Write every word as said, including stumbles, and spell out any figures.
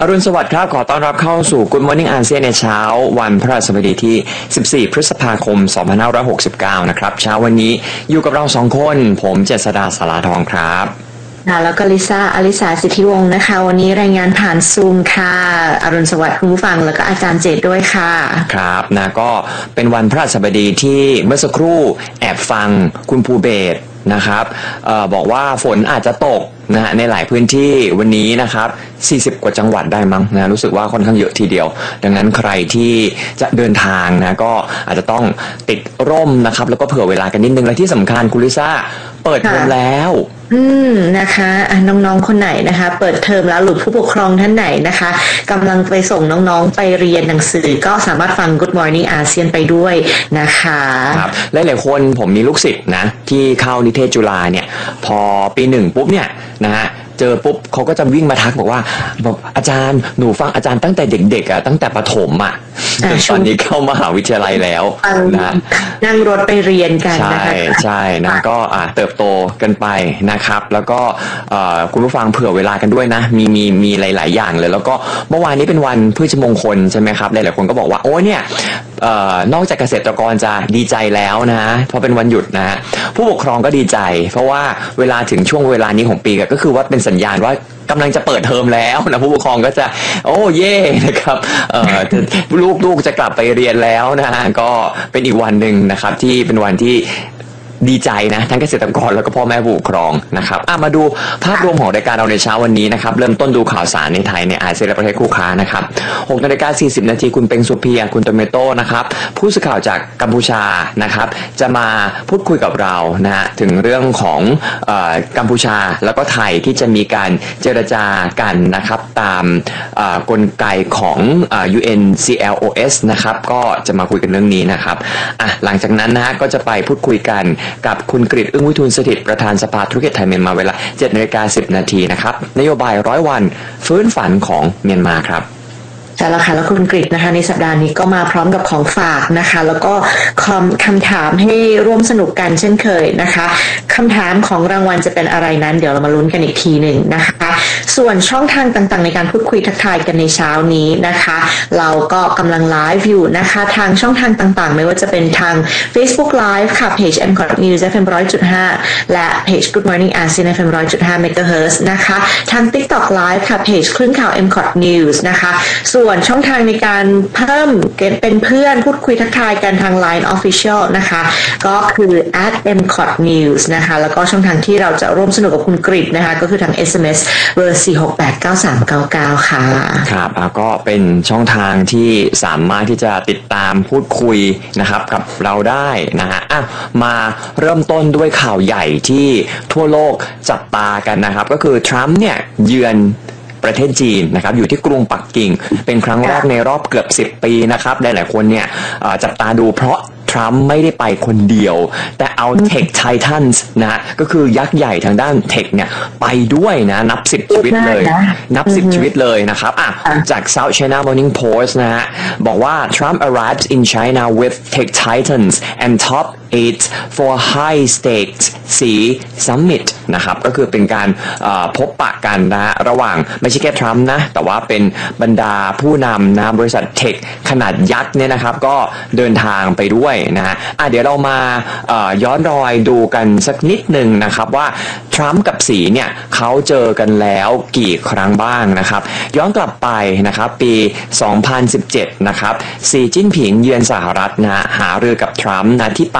อรุณสวัสดิ์ครับขอต้อนรับเข้าสู่ Good Morning อาเซียนในเช้าวันพฤหัสบดีที่สิบสี่พฤษภาคมสองพันห้าร้อยหกสิบเก้านะครับเช้าวันนี้อยู่กับเราสองคนผมเจษฎาสาราทองครับแล้วก็ลิซ่าอลิสาสิทธิวงศ์นะคะวันนี้รายงานผ่านซูมค่ะอรุณสวัสดิ์คุณผู้ฟังแล้วก็อาจารย์เจตด้วยค่ะครับนะก็เป็นวันพฤหัสบดีที่เมื่อสักครู่แอบฟังคุณภูเบศรนะครับเอ่อบอกว่าฝนอาจจะตกนะฮะในหลายพื้นที่วันนี้นะครับสี่สิบกว่าจังหวัดได้มั้งนะรู้สึกว่าค่อนข้างเยอะทีเดียวดังนั้นใครที่จะเดินทางนะก็อาจจะต้องติดร่มนะครับแล้วก็เผื่อเวลากันนิดนึงและที่สำคัญคุณลิซ่าเปิดเทอมแล้วอืมนะคะน้องๆคนไหนนะคะเปิดเทอมแล้วหรือผู้ปกครองท่านไหนนะคะกำลังไปส่งน้องๆไปเรียนหนังสือก็สามารถฟัง Good Morning อาเซียนไปด้วยนะคะครับหลายๆคนผมมีลูกศิษย์นะที่เข้านิเทศจุฬาเนี่ยพอปีหนึ่งปุ๊บเนี่ยนะฮะเจอปุ๊บเขาก็จะวิ่งมาทักบอกว่าบอกอาจารย์หนูฟังอาจารย์ตั้งแต่เด็กๆอ่ะตั้งแต่ประถมอ่ะจนตอนนี้เข้ามหาวิทยาลัยแล้วนะนั่งรถไปเรียนกันใช่ใช่นะก็อ่าเติบโตกันไปนะครับแล้วก็คุณผู้ฟังเผื่อเวลากันด้วยนะมีมีมีหลายๆอย่างเลยแล้วก็เมื่อวานนี้เป็นวันพฤชมงคลใช่ไหมครับหลายๆคนก็บอกว่าโอ้เนี่ยนอกจากเกษตรกรจะดีใจแล้วนะเพราะเป็นวันหยุดนะผู้ปกครองก็ดีใจเพราะว่าเวลาถึงช่วงเวลานี้ของปีก็คือว่าเป็นสัญญาณว่ากำลังจะเปิดเทอมแล้วนะผู้ปกครองก็จะโอ้เย่นะครับลูกลูกจะกลับไปเรียนแล้วนะฮะก็เป็นอีกวันหนึ่งนะครับที่เป็นวันที่ดีใจนะทั้งเกษตรกรแล้วก็พ่อแม่ผู้ปกครองนะครับมาดูภาพรวมของรายการเราในเช้าวันนี้นะครับเริ่มต้นดูข่าวสารในไทยในอาเซียนและประเทศคู่ค้านะครับหกนาฬิกาสี่สิบนาทีคุณเป็งสุเพียคุณโตเมโต้นะครับผู้สื่อข่าวจากกัมพูชานะครับจะมาพูดคุยกับเรานะฮะถึงเรื่องของเอ่อกัมพูชาแล้วก็ไทยที่จะมีการเจรจากันนะครับตามกลไกของ ยู เอ็น ซี แอล โอ เอส นะครับก็จะมาคุยกันเรื่องนี้นะครับอ่ะหลังจากนั้นนะฮะก็จะไปพูดคุยกันกับคุณกฤษอึ้งวิทูลสถิตประธานสภาธุรกิจไทยเมียนมาเวลา เจ็ดนาฬิกาสิบนาทีนะครับนโยบายร้อยวันฟื้นฝันของเมียนมาครับใช่แล้วค่ะแล้วคุณกฤษนะคะในสัปดาห์นี้ก็มาพร้อมกับของฝากนะคะแล้วก็คำคำถามให้ร่วมสนุกกันเช่นเคยนะคะคำถามของรางวัลจะเป็นอะไรนั้นเดี๋ยวเรามาลุ้นกันอีกทีหนึ่งนะคะส่วนช่องทางต่างๆในการพูดคุยทักทายกันในเช้านี้นะคะเราก็กำลังไลฟ์อยู่นะคะทางช่องทางต่างๆไม่ว่าจะเป็นทาง Facebook Live ค่ะเพจ เอ็ม คอท News เอฟ เอ็ม หนึ่งร้อยจุดห้า และเพจ Good Morning อาเซียน เอฟ เอ็ม หนึ่งร้อยจุดห้า เมกะเฮิรตซ์ นะคะทาง TikTok Live ค่ะเพจคลื่นข่าว เอ็ม คอท News นะคะส่วนช่องทางในการเพิ่มเป็นเพื่อนพูดคุยทักทายกันทาง ไลน์ Official นะคะก็คือ แอท เอ็ม คอท นิวส์ นะคะแล้วก็ช่องทางที่เราจะร่วมสนุกกับคุณกฤษนะคะก็คือทาง เอส เอ็ม เอส เบอร์ สี่ หก แปด เก้า สาม เก้า เก้า ค่ะครับก็เป็นช่องทางที่สามารถที่จะติดตามพูดคุยนะครับกับเราได้นะฮะอ่ะมาเริ่มต้นด้วยข่าวใหญ่ที่ทั่วโลกจับตากันนะครับก็คือทรัมป์เนี่ยเยือนประเทศจีนนะครับอยู่ที่กรุงปักกิ่งเป็นครั้งแรกในรอบเกือบสิบปีนะครับหลายๆคนเนี่ยจับตาดูเพราะทรัมป์ไม่ได้ไปคนเดียวแต่เอา Tech Titans นะก็คือยักษ์ใหญ่ทางด้านเทคเนี่ยไปด้วยนะนับสิบชีวิตเลยนับสิบชีวิตเลยนะครับอ่ะจาก South China Morning Post นะฮะบอกว่า Trump arrives in China with Tech Titans and top eight for high stakes sea summit นะครับก็คือเป็นการพบปะกันนะระหว่างไม่ใช่แค่ทรัมป์นะแต่ว่าเป็นบรรดาผู้นำนะบริษัทเทคขนาดยักษ์เนี่ยนะครับก็เดินทางไปด้วยนะฮะอ่ะเดี๋ยวเรามาย้อนรอยดูกันสักนิดหนึ่งนะครับว่าทรัมป์กับสีเนี่ยเขาเจอกันแล้วกี่ครั้งบ้างนะครับย้อนกลับไปนะครับปีสองพันสิบเจ็ดนะครับสีจิ้นผิงเยือนสหรัฐนะหารือกับทรัมป์นะที่